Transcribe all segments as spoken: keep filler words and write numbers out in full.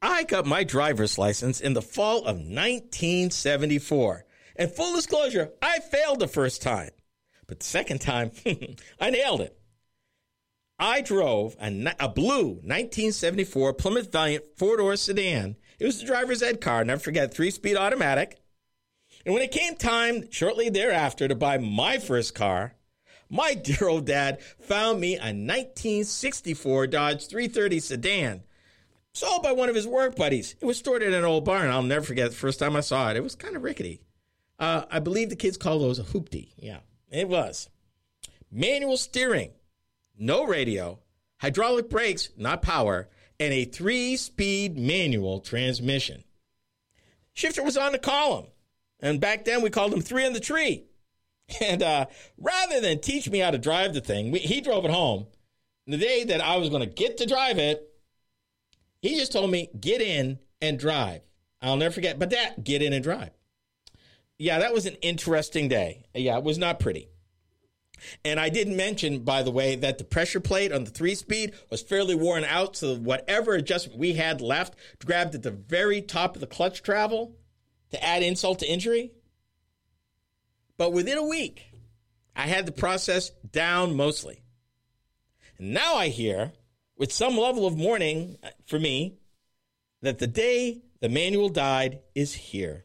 I got my driver's license in the fall of nineteen seventy-four. And full disclosure, I failed the first time. But the second time, I nailed it. I drove a, a blue nineteen seventy-four Plymouth Valiant four-door sedan. It was the driver's ed car, never forget, three-speed automatic. And when it came time shortly thereafter to buy my first car, my dear old dad found me a nineteen sixty-four Dodge three thirty sedan, sold by one of his work buddies. It was stored in an old barn. I'll never forget the first time I saw it. It was kind of rickety. Uh, I believe the kids call those a hoopty. Yeah, it was. Manual steering, no radio, hydraulic brakes, not power, and a three-speed manual transmission. Shifter was on the column, and back then we called him three on the tree. And uh, rather than teach me how to drive the thing, we, he drove it home. And the day that I was going to get to drive it, he just told me, get in and drive. I'll never forget, but that, get in and drive. Yeah, that was an interesting day. Yeah, it was not pretty. And I didn't mention, by the way, that the pressure plate on the three-speed was fairly worn out, so whatever adjustment we had left grabbed at the very top of the clutch travel to add insult to injury. But within a week, I had the process down mostly. And now I hear, with some level of mourning for me, that the day the manual died is here.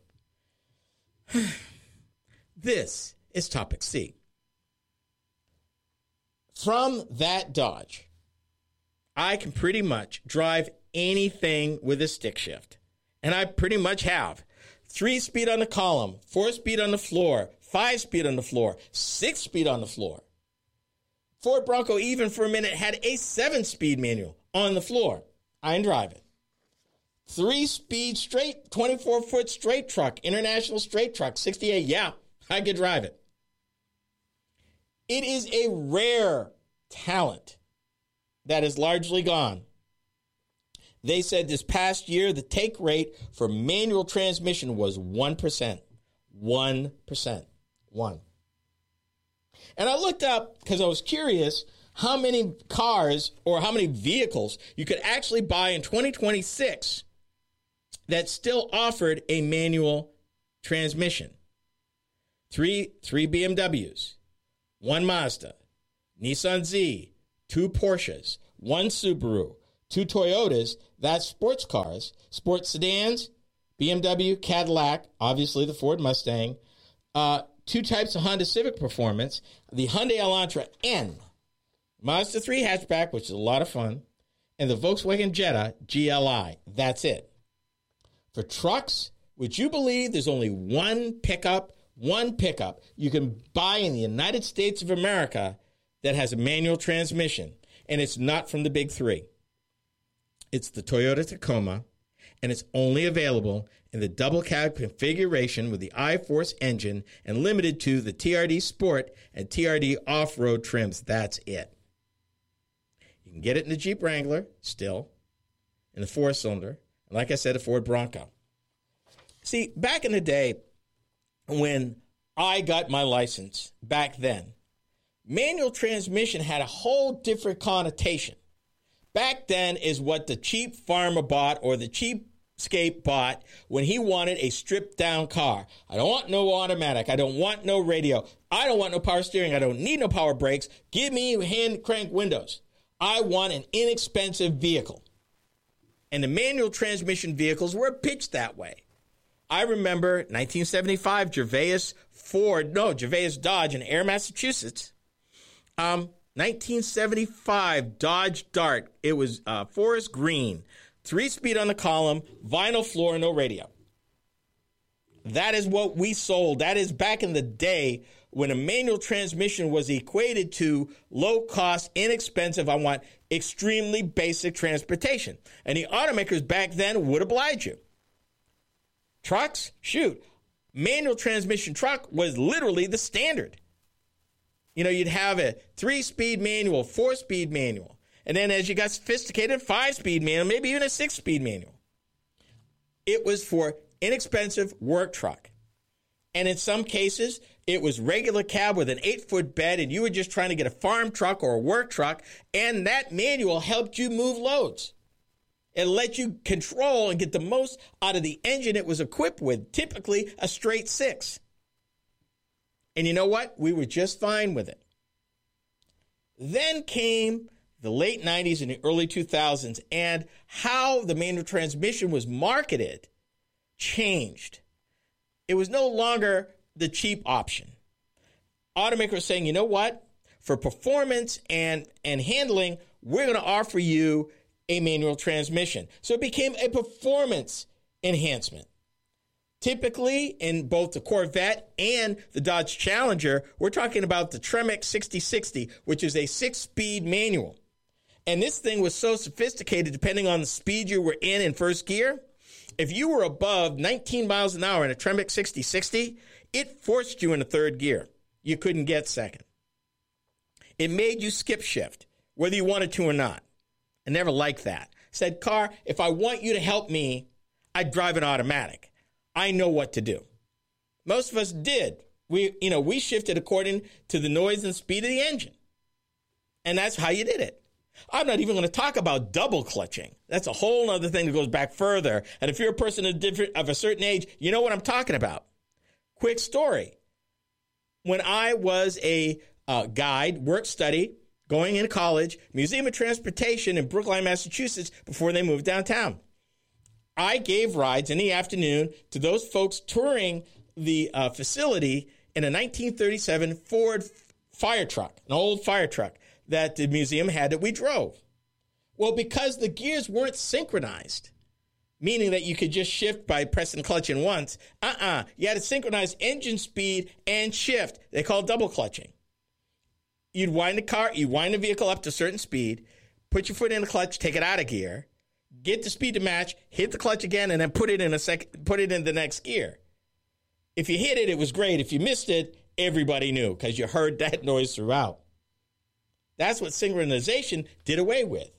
This is Topic C. From that Dodge, I can pretty much drive anything with a stick shift. And I pretty much have. Three-speed on the column, four-speed on the floor, five-speed on the floor, six-speed on the floor. Ford Bronco, even for a minute, had a seven-speed manual on the floor. I can drive it. Three-speed straight, twenty-four foot straight truck, international straight truck, sixty-eight. Yeah, I could drive it. It is a rare talent that is largely gone. They said this past year, the take rate for manual transmission was one percent. one percent. One. And I looked up, because I was curious, how many cars or how many vehicles you could actually buy in twenty twenty-six that still offered a manual transmission. Three, three B M Ws, one Mazda, Nissan Z, two Porsches, one Subaru, two Toyotas, that's sports cars, sports sedans, B M W, Cadillac, obviously the Ford Mustang, uh, two types of Honda Civic Performance, the Hyundai Elantra N, Mazda three hatchback, which is a lot of fun, and the Volkswagen Jetta G L I. That's it. For trucks, would you believe there's only one pickup, one pickup you can buy in the United States of America that has a manual transmission, and it's not from the big three. It's the Toyota Tacoma, and it's only available in the double cab configuration with the I-Force engine and limited to the T R D Sport and T R D Off-Road trims. That's it. You can get it in the Jeep Wrangler, still, in the four-cylinder, and like I said, a Ford Bronco. See, back in the day when I got my license, back then, manual transmission had a whole different connotation. Back then is what the cheap farmer bought or the cheapskate bought when he wanted a stripped-down car. I don't want no automatic. I don't want no radio. I don't want no power steering. I don't need no power brakes. Give me hand crank windows. I want an inexpensive vehicle. And the manual transmission vehicles were pitched that way. I remember nineteen seventy-five Gervais Ford, no, Gervais Dodge in Air, Massachusetts. Um, nineteen seventy-five Dodge Dart. It was uh, forest green, three-speed on the column, vinyl floor, no radio. That is what we sold. That is back in the day when a manual transmission was equated to low-cost, inexpensive, I want extremely basic transportation. And the automakers back then would oblige you. Trucks? Shoot. Manual transmission truck was literally the standard. You know, you'd have a three-speed manual, four-speed manual. And then as you got sophisticated, five-speed manual, maybe even a six-speed manual. It was for inexpensive work truck. And in some cases, it was regular cab with an eight-foot bed, and you were just trying to get a farm truck or a work truck, and that manual helped you move loads. It let you control and get the most out of the engine it was equipped with, typically a straight six. And you know what? We were just fine with it. Then came the late nineties and the early two thousands, and how the manual transmission was marketed changed. It was no longer the cheap option. Automakers were saying, you know what? For performance and, and handling, we're going to offer you a manual transmission. So it became a performance enhancement. Typically, in both the Corvette and the Dodge Challenger, we're talking about the Tremec sixty sixty, which is a six-speed manual. And this thing was so sophisticated, depending on the speed you were in in first gear. If you were above nineteen miles an hour in a Tremec sixty sixty, it forced you into third gear. You couldn't get second. It made you skip shift, whether you wanted to or not. I never liked that. Said, car, if I want you to help me, I'd drive an automatic. I know what to do. Most of us did. We, you know, we shifted according to the noise and speed of the engine. And that's how you did it. I'm not even going to talk about double clutching. That's a whole other thing that goes back further. And if you're a person of, different, of a certain age, you know what I'm talking about. Quick story. When I was a uh, guide, work study, going into college, Museum of Transportation in Brookline, Massachusetts, before they moved downtown, I gave rides in the afternoon to those folks touring the uh, facility in a nineteen thirty-seven Ford fire truck, an old fire truck that the museum had that we drove. Well, because the gears weren't synchronized, meaning that you could just shift by pressing clutch in once, uh-uh, you had to synchronize engine speed and shift. They call it double clutching. You'd wind the car, you wind the vehicle up to a certain speed, put your foot in the clutch, take it out of gear, get the speed to match, hit the clutch again, and then put it in a sec- put it in the next gear. If you hit it, it was great. If you missed it, everybody knew because you heard that noise throughout. That's what synchronization did away with.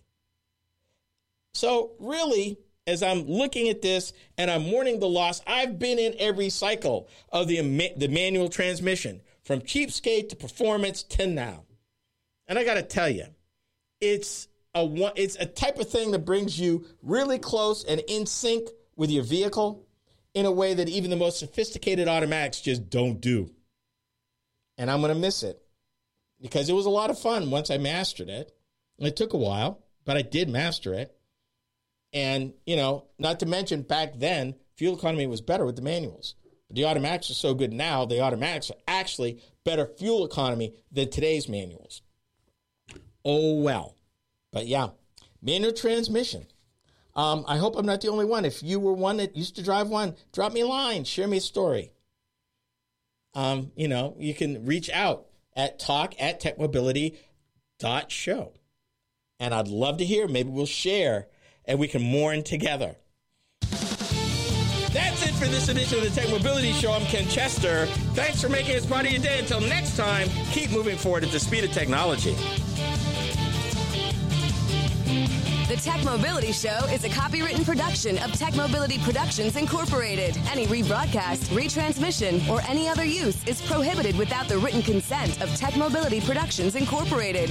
So really, as I'm looking at this and I'm mourning the loss, I've been in every cycle of the, the manual transmission, from cheapskate to performance to now. And I got to tell you, it's a it's a type of thing that brings you really close and in sync with your vehicle in a way that even the most sophisticated automatics just don't do. And I'm going to miss it because it was a lot of fun once I mastered it. It took a while, but I did master it. And, you know, not to mention back then, fuel economy was better with the manuals. But the automatics are so good now, the automatics are actually better fuel economy than today's manuals. Oh, well. But yeah, manual transmission. Um, I hope I'm not the only one. If you were one that used to drive one, drop me a line, share me a story. Um, you know, you can reach out at talk at techmobility dot show. And I'd love to hear. Maybe we'll share and we can mourn together. That's it for this edition of the Tech Mobility Show. I'm Ken Chester. Thanks for making us part of your day. Until next time, keep moving forward at the speed of technology. The Tech Mobility Show is a copywritten production of Tech Mobility Productions, Incorporated. Any rebroadcast, retransmission, or any other use is prohibited without the written consent of Tech Mobility Productions, Incorporated.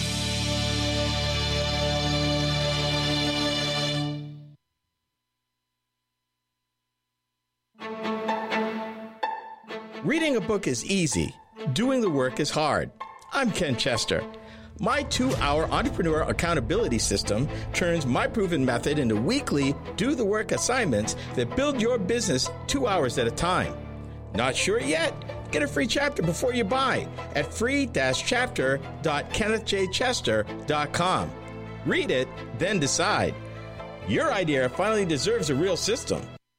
Reading a book is easy. Doing the work is hard. I'm Ken Chester. My two-hour entrepreneur accountability system turns my proven method into weekly do-the-work assignments that build your business two hours at a time. Not sure yet? Get a free chapter before you buy at free dash chapter dot kenneth j chester dot com. Read it, then decide. Your idea finally deserves a real system.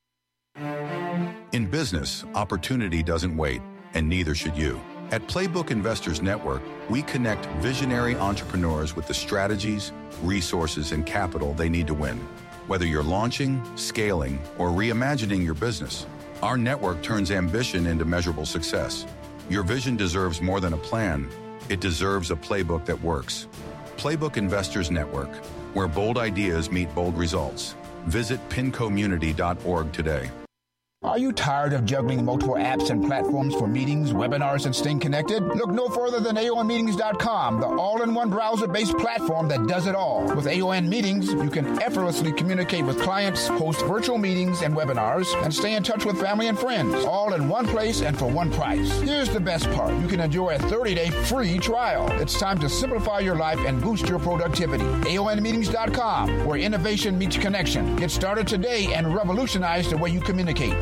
In business, opportunity doesn't wait, and neither should you. At Playbook Investors Network, we connect visionary entrepreneurs with the strategies, resources, and capital they need to win. Whether you're launching, scaling, or reimagining your business, our network turns ambition into measurable success. Your vision deserves more than a plan. It deserves a playbook that works. Playbook Investors Network, where bold ideas meet bold results. Visit pin community dot org today. Are you tired of juggling multiple apps and platforms for meetings, webinars, and staying connected? Look no further than A O N Meetings dot com, the all-in-one browser-based platform that does it all. With A O N Meetings, you can effortlessly communicate with clients, host virtual meetings and webinars, and stay in touch with family and friends, all in one place and for one price. Here's the best part. You can enjoy a thirty-day free trial. It's time to simplify your life and boost your productivity. A O N Meetings dot com, where innovation meets connection. Get started today and revolutionize the way you communicate.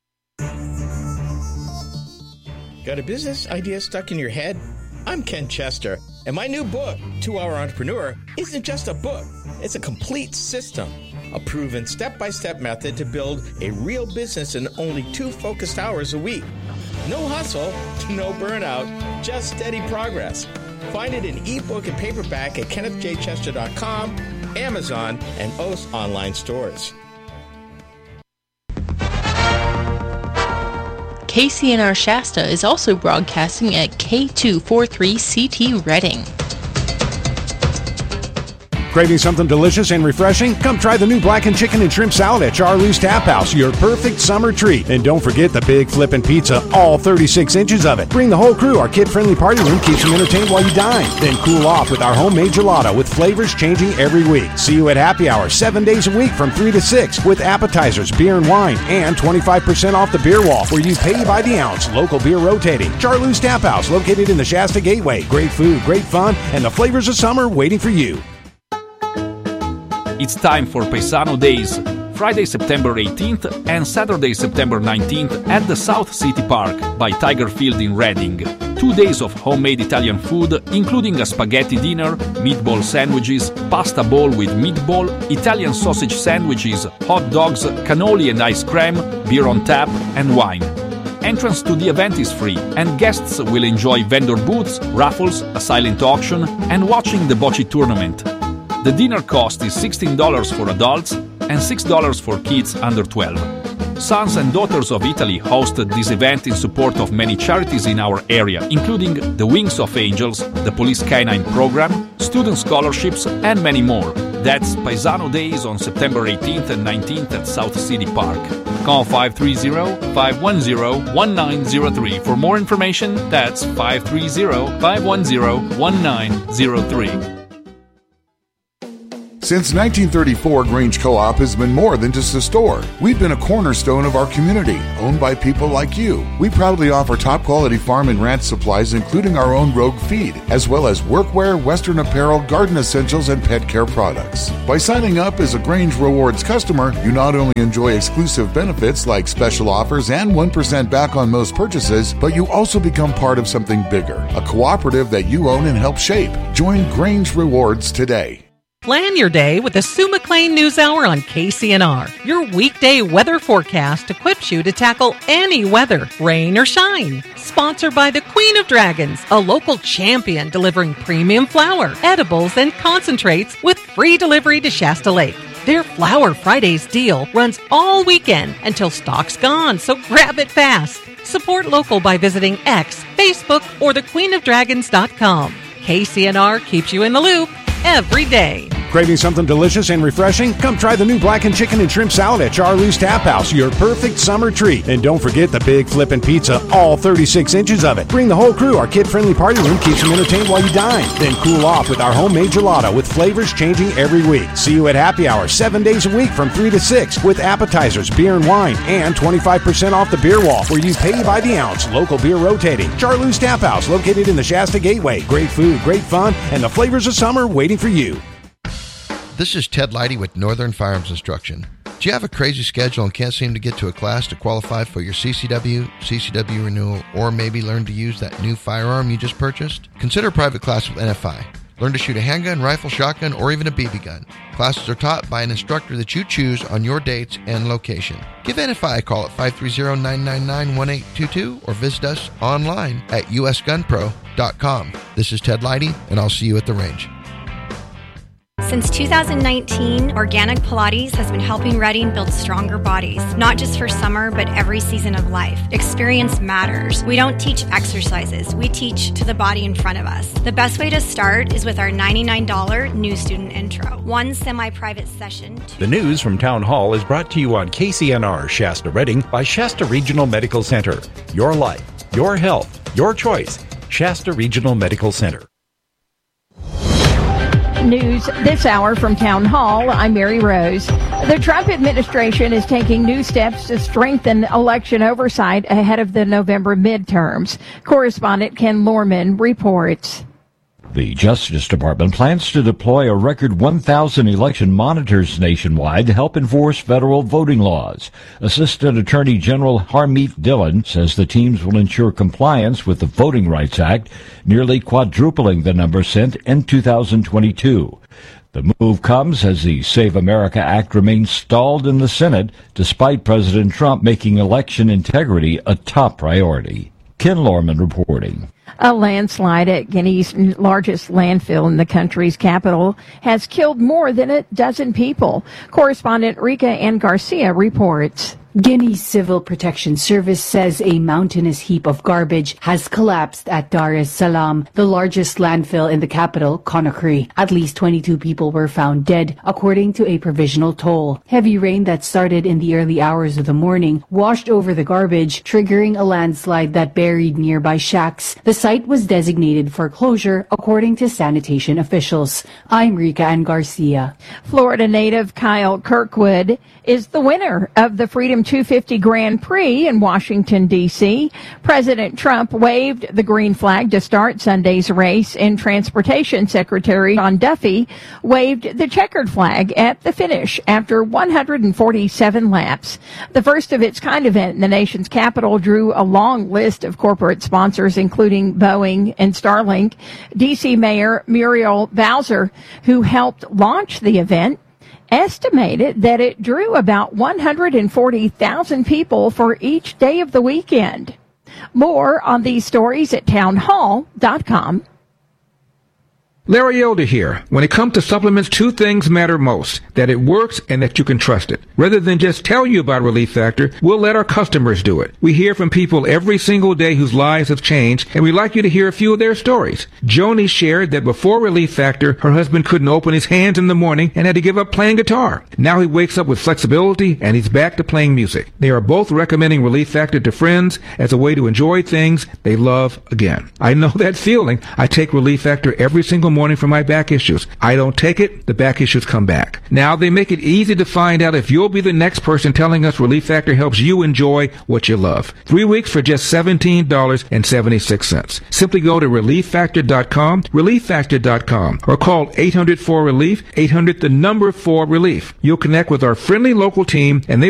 Got a business idea stuck in your head? I'm Ken Chester, and my new book, Two Hour Entrepreneur, isn't just a book. It's a complete system, a proven step-by-step method to build a real business in only two focused hours a week. No hustle, no burnout, just steady progress. Find it in ebook and paperback at kenneth j chester dot com, Amazon, and most online stores. K C N R Shasta is also broadcasting at K two forty-three C T Reading. Craving something delicious and refreshing? Come try the new blackened chicken and shrimp salad at Charlie's Tap House, your perfect summer treat. And don't forget the big flippin' pizza, all thirty-six inches of it. Bring the whole crew. Our kid-friendly party room keeps you entertained while you dine. Then cool off with our homemade gelato with flavors changing every week. See you at happy hour seven days a week from three to six with appetizers, beer and wine, and twenty-five percent off the beer wall where you pay by the ounce. Local beer rotating. Charlie's Tap House, located in the Shasta Gateway. Great food, great fun, and the flavors of summer waiting for you. It's time for Paisano Days, Friday, September eighteenth and Saturday, September nineteenth at the South City Park by Tiger Field in Reading. Two days of homemade Italian food, including a spaghetti dinner, meatball sandwiches, pasta bowl with meatball, Italian sausage sandwiches, hot dogs, cannoli and ice cream, beer on tap, and wine. Entrance to the event is free, and guests will enjoy vendor booths, raffles, a silent auction, and watching the bocce tournament. The dinner cost is sixteen dollars for adults and six dollars for kids under twelve. Sons and Daughters of Italy hosted this event in support of many charities in our area, including the Wings of Angels, the Police Canine Program, student scholarships, and many more. That's Paisano Days on September eighteenth and nineteenth at South City Park. Call five three zero, five one zero, one nine zero three for more information. That's five three zero, five one zero, one nine zero three. Since nineteen thirty-four, Grange Co-op has been more than just a store. We've been a cornerstone of our community, owned by people like you. We proudly offer top-quality farm and ranch supplies, including our own Rogue feed, as well as workwear, Western apparel, garden essentials, and pet care products. By signing up as a Grange Rewards customer, you not only enjoy exclusive benefits like special offers and one percent back on most purchases, but you also become part of something bigger, a cooperative that you own and help shape. Join Grange Rewards today. Plan your day with the Sue McLean News Hour on K C N R. Your weekday weather forecast equips you to tackle any weather, rain or shine. Sponsored by the Queen of Dragons, a local champion delivering premium flour, edibles, and concentrates with free delivery to Shasta Lake. Their Flower Fridays deal runs all weekend until stock's gone, so grab it fast. Support local by visiting X, Facebook, or the queen of dragons dot com. K C N R keeps you in the loop every day. Craving something delicious and refreshing? Come try the new blackened chicken and shrimp salad at Charlie's Tap House, your perfect summer treat. And don't forget the big flippin' pizza, all thirty-six inches of it. Bring the whole crew. Our kid-friendly party room keeps you entertained while you dine. Then cool off with our homemade gelato with flavors changing every week. See you at happy hour seven days a week from three to six with appetizers, beer and wine, and twenty-five percent off the beer wall where you pay by the ounce. Local beer rotating. Charlie's Tap House, located in the Shasta Gateway. Great food, great fun, and the flavors of summer waiting for you. This is Ted Leidy with Northern Firearms Instruction. Do you have a crazy schedule and can't seem to get to a class to qualify for your C C W, C C W renewal, or maybe learn to use that new firearm you just purchased? Consider a private class with N F I. Learn to shoot a handgun, rifle, shotgun, or even a B B gun. Classes are taught by an instructor that you choose on your dates and location. Give N F I a call at five three zero, nine nine nine, one eight two two or visit us online at u s gun pro dot com. This is Ted Leidy, and I'll see you at the range. Since two thousand nineteen, Organic Pilates has been helping Reading build stronger bodies, not just for summer, but every season of life. Experience matters. We don't teach exercises. We teach to the body in front of us. The best way to start is with our ninety-nine dollars new student intro. One semi-private session. The news from Town Hall is brought to you on K C N R Shasta Reading by Shasta Regional Medical Center. Your life, your health, your choice. Shasta Regional Medical Center. News this hour from Town Hall. I'm Mary Rose. The Trump administration is taking new steps to strengthen election oversight ahead of the November midterms. Correspondent Ken Lorman reports. The Justice Department plans to deploy a record one thousand election monitors nationwide to help enforce federal voting laws. Assistant Attorney General Harmeet Dillon says the teams will ensure compliance with the Voting Rights Act, nearly quadrupling the number sent in two thousand twenty-two. The move comes as the Save America Act remains stalled in the Senate, despite President Trump making election integrity a top priority. Ken Lorman reporting. A landslide at Guinea's largest landfill in the country's capital has killed more than a dozen people. Correspondent Rika Ann Garcia reports. Guinea's Civil Protection Service says a mountainous heap of garbage has collapsed at Dar es Salaam, the largest landfill in the capital, Conakry. At least twenty-two people were found dead, according to a provisional toll. Heavy rain that started in the early hours of the morning washed over the garbage, triggering a landslide that buried nearby shacks. The site was designated for closure, according to sanitation officials. I'm Rika Ann Garcia. Florida native Kyle Kirkwood is the winner of the Freedom two fifty Grand Prix in Washington, D C President Trump waved the green flag to start Sunday's race, and Transportation Secretary John Duffy waved the checkered flag at the finish after one hundred forty-seven laps. The first of its kind event in the nation's capital drew a long list of corporate sponsors, including Boeing and Starlink. D C Mayor Muriel Bowser, who helped launch the event, estimated that it drew about one hundred forty thousand people for each day of the weekend. More on these stories at townhall dot com. Larry Elder here. When it comes to supplements, two things matter most: that it works and that you can trust it. Rather than just tell you about Relief Factor, we'll let our customers do it. We hear from people every single day whose lives have changed, and we'd like you to hear a few of their stories. Joni shared that before Relief Factor, her husband couldn't open his hands in the morning and had to give up playing guitar. Now he wakes up with flexibility and he's back to playing music. They are both recommending Relief Factor to friends as a way to enjoy things they love again. I know that feeling. I take Relief Factor every single morning for my back issues. I don't take it, the back issues come back. Now they make it easy to find out if you'll be the next person telling us Relief Factor helps you enjoy what you love. Three weeks for just seventeen dollars and seventy-six cents. Simply go to relief factor dot com, relief factor dot com, or call eight hundred four relief, eight hundred the number four relief. You'll connect with our friendly local team, and they